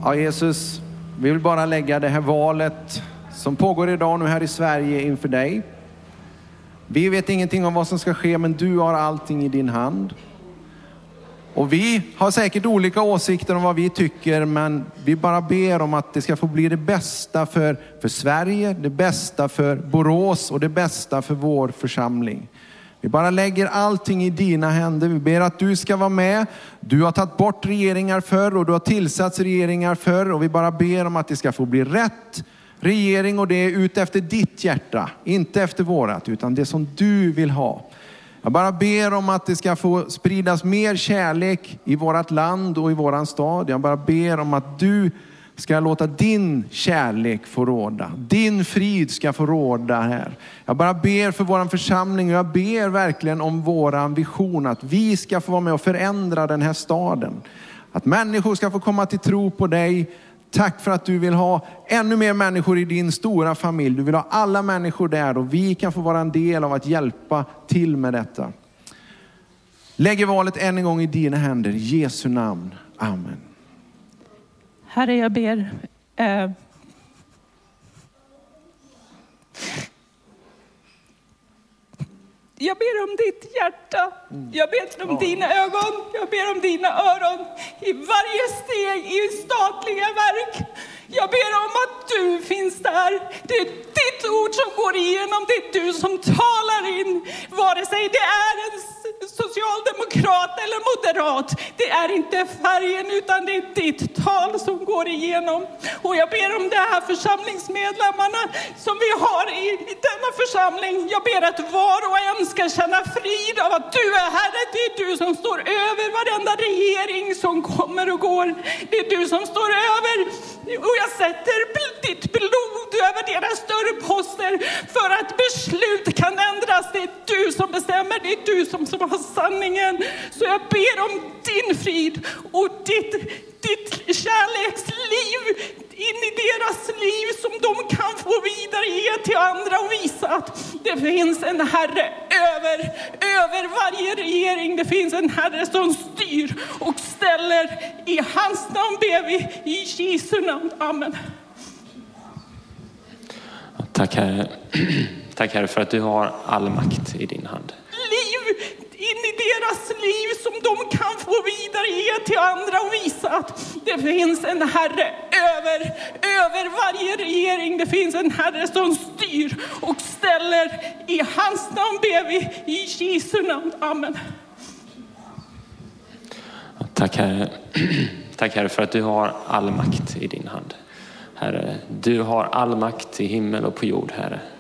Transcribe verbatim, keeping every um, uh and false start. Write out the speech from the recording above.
Ja, Jesus, vi vill bara lägga det här valet som pågår idag nu här i Sverige inför dig. Vi vet ingenting om vad som ska ske, men du har allting i din hand. Och vi har säkert olika åsikter om vad vi tycker, men vi bara ber om att det ska få bli det bästa för, för Sverige, det bästa för Borås och det bästa för vår församling. Vi bara lägger allting i dina händer. Vi ber att du ska vara med. Du har tagit bort regeringar förr och du har tillsatt regeringar förr. Och vi bara ber om att det ska få bli rätt regering, och det är ut efter ditt hjärta. Inte efter vårat, utan det som du vill ha. Jag bara ber om att det ska få spridas mer kärlek i vårat land och i våran stad. Jag bara ber om att du ska låta din kärlek få råda. Din frid ska få råda här. Jag bara ber för våran församling, och jag ber verkligen om våran vision. Att vi ska få vara med och förändra den här staden. Att människor ska få komma till tro på dig. Tack för att du vill ha ännu mer människor i din stora familj. Du vill ha alla människor där, och vi kan få vara en del av att hjälpa till med detta. Lägger valet än en gång i dina händer. I Jesu namn. Amen. Herre, jag ber. Eh, jag ber om ditt hjärta. Jag ber om dina ögon. Jag ber om dina öron. I varje steg i statliga verk. Jag ber om att du finns där. Det är ditt ord som går igenom. Det är du som talar in. Vare sig det är en socialdemokrat eller moderat. Det är inte färgen, utan det är ditt tal som går igenom. Och jag ber om de här församlingsmedlemmarna som vi har i, i denna församling. Jag ber att var och en ska känna frid av att du är Herre. Det är du som står över varenda regering som kommer och går. Det är du som står över. Och jag sätter ditt blod över deras dörrposter för att beslut kan ändras. Det är du som bestämmer. Det är du som, som har sanningen. Så jag ber om din frid och ditt, ditt kärleksliv in i deras liv som de kan få vidare ge till andra och visa att det finns en Herre över, över varje regering. Det finns en Herre som styr och ställer. I hans namn ber vi, i Jesu namn. Amen. Tack Herre. Tack Herre för att du har all makt i din hand. Liv in i deras liv som de kan få vidare ge till andra och visa att det finns en Herre över, över varje regering. Det finns en Herre som styr och ställer. I hans namn ber vi, i Jesu namn. Amen. Tack Herre. Tack Herre för att du har all makt i din hand. Herre, du har all makt i himmel och på jord, Herre.